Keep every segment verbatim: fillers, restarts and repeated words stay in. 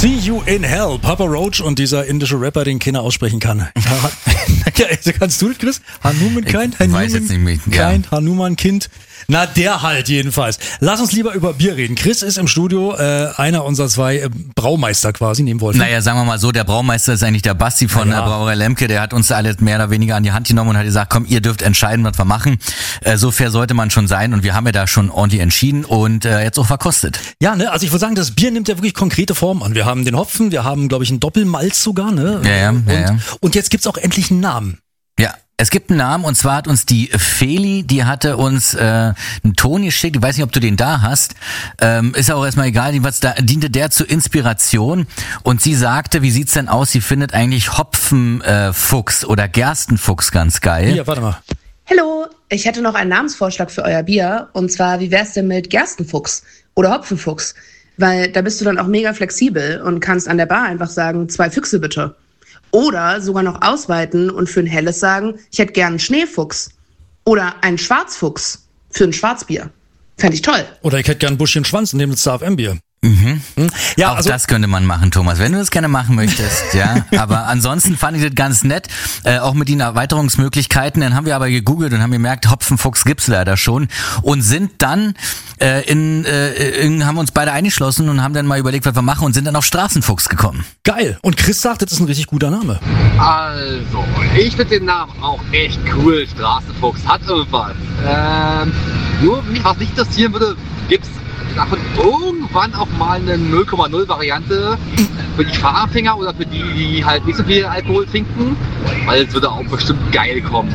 See You in Hell, Papa Roach und dieser indische Rapper, den keiner aussprechen kann. Ja, kannst du das, Chris? Hanuman Kind? Ich weiß jetzt nicht mehr. Ja. Kind, Hanuman Kind. Na, der halt jedenfalls. Lass uns lieber über Bier reden. Chris ist im Studio, äh, einer unserer zwei äh, Braumeister quasi, neben Wolf. Naja, sagen wir mal so, der Braumeister ist eigentlich der Basti von ja. der Brauerei Lemke. Der hat uns alle mehr oder weniger an die Hand genommen und hat gesagt, komm, ihr dürft entscheiden, was wir machen. Äh, so fair sollte man schon sein und wir haben ja da schon ordentlich entschieden und äh, jetzt auch verkostet. Ja, ne, also ich würde sagen, das Bier nimmt ja wirklich konkrete Form an. Wir haben den Hopfen, wir haben, glaube ich, einen Doppelmalz sogar, ne? Ja, ja, und, ja, ja. und jetzt gibt's auch endlich einen Namen. Ja. Es gibt einen Namen und zwar hat uns die Feli, die hatte uns äh, einen Ton geschickt, ich weiß nicht, ob du den da hast, ähm, ist auch erstmal egal, was da diente der zur Inspiration und sie sagte, wie sieht's denn aus, sie findet eigentlich Hopfenfuchs äh, oder Gerstenfuchs ganz geil. Ja, warte mal. Hallo, ich hätte noch einen Namensvorschlag für euer Bier und zwar, wie wär's denn mit Gerstenfuchs oder Hopfenfuchs? Weil da bist du dann auch mega flexibel und kannst an der Bar einfach sagen, zwei Füchse bitte. Oder sogar noch ausweiten und für ein helles sagen, ich hätte gern einen Schneefuchs. Oder einen Schwarzfuchs für ein Schwarzbier. Fände ich toll. Oder ich hätte gern ein Buschchen Schwanz, neben das Star F M-Bier. Mhm. Ja, auch also das könnte man machen, Thomas, wenn du das gerne machen möchtest, ja. Aber ansonsten fand ich das ganz nett, äh, auch mit den Erweiterungsmöglichkeiten. Dann haben wir aber gegoogelt und haben gemerkt, Hopfenfuchs gibt's leider schon und sind dann äh, in, äh, in haben uns beide eingeschlossen und haben dann mal überlegt, was wir machen und sind dann auf Straßenfuchs gekommen. Geil. Und Chris sagt, das ist ein richtig guter Name. Also, ich finde den Namen auch echt cool. Straßenfuchs hat irgendwas. Ähm, nur mich was nicht interessieren würde, gibt's davon irgendwann auch mal eine null Komma null Variante für die Fahranfänger oder für die, die halt nicht so viel Alkohol trinken, weil es würde auch bestimmt geil kommen.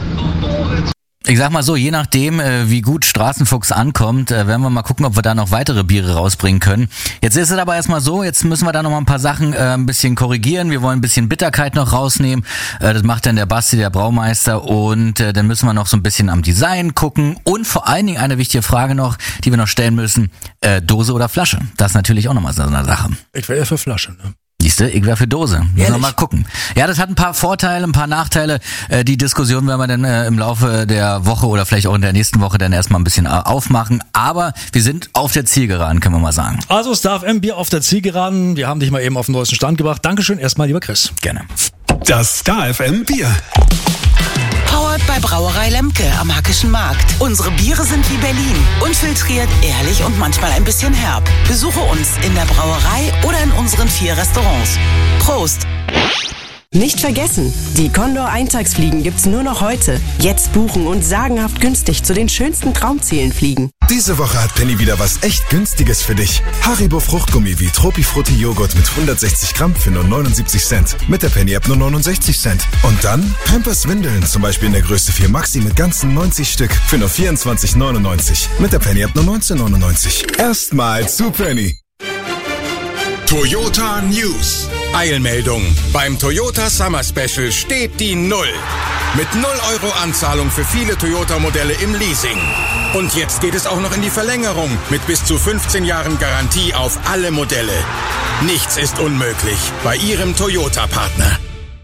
Ich sag mal so, je nachdem, äh, wie gut Straßenfuchs ankommt, äh, werden wir mal gucken, ob wir da noch weitere Biere rausbringen können. Jetzt ist es aber erstmal so, jetzt müssen wir da noch mal ein paar Sachen äh, ein bisschen korrigieren. Wir wollen ein bisschen Bitterkeit noch rausnehmen. Äh, das macht dann der Basti, der Braumeister. Und äh, dann müssen wir noch so ein bisschen am Design gucken. Und vor allen Dingen eine wichtige Frage noch, die wir noch stellen müssen. Äh, Dose oder Flasche? Das ist natürlich auch nochmal so eine Sache. Ich wäre eher für Flasche, ne? Siehste, ich wäre für Dose. Müssen wir mal gucken. Ja, das hat ein paar Vorteile, ein paar Nachteile. Äh, die Diskussion werden wir dann äh, im Laufe der Woche oder vielleicht auch in der nächsten Woche dann erstmal ein bisschen äh, aufmachen. Aber wir sind auf der Zielgeraden, können wir mal sagen. Also Star F M Bier auf der Zielgeraden. Wir haben dich mal eben auf den neuesten Stand gebracht. Dankeschön erstmal, lieber Chris. Gerne. Das Star F M Bier. Powered bei Brauerei Lemke am Hackischen Markt. Unsere Biere sind wie Berlin. Unfiltriert, ehrlich und manchmal ein bisschen herb. Besuche uns in der Brauerei oder in unseren vier Restaurants. Prost! Nicht vergessen, die Condor Eintagsfliegen gibt's nur noch heute. Jetzt buchen und sagenhaft günstig zu den schönsten Traumzielen fliegen. Diese Woche hat Penny wieder was echt Günstiges für dich. Haribo Fruchtgummi wie Tropifrutti Joghurt mit hundertsechzig Gramm für nur neunundsiebzig Cent. Mit der Penny-App nur neunundsechzig Cent. Und dann Pampers Windeln, zum Beispiel in der Größe vier Maxi mit ganzen neunzig Stück für nur vierundzwanzig neunundneunzig. Mit der Penny-App nur neunzehn neunundneunzig. Erstmal zu Penny. Toyota News. Eilmeldung. Beim Toyota Summer Special steht die Null. Mit null Euro Anzahlung für viele Toyota-Modelle im Leasing. Und jetzt geht es auch noch in die Verlängerung mit bis zu fünfzehn Jahren Garantie auf alle Modelle. Nichts ist unmöglich bei Ihrem Toyota-Partner.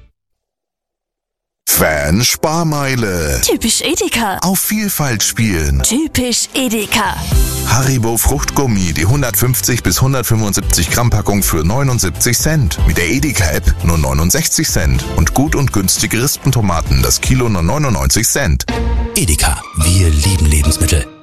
Fan-Sparmeile. Typisch Edeka. Auf Vielfalt spielen. Typisch Edeka. Haribo Fruchtgummi, die hundertfünfzig bis hundertfünfundsiebzig Gramm Packung für neunundsiebzig Cent. Mit der Edeka-App nur neunundsechzig Cent. Und gut und günstige Rispentomaten, das Kilo nur neunundneunzig Cent. Edeka, wir lieben Lebensmittel.